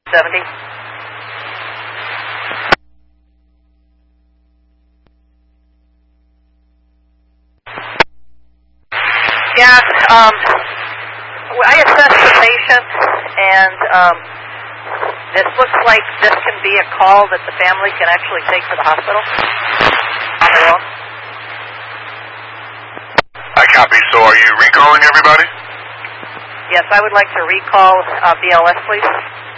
70. Yeah, I assessed the patient, and this looks like this can be a call that the family can actually take to the hospital on their own. I copy. So are you recalling everybody? Yes, I would like to recall BLS, please.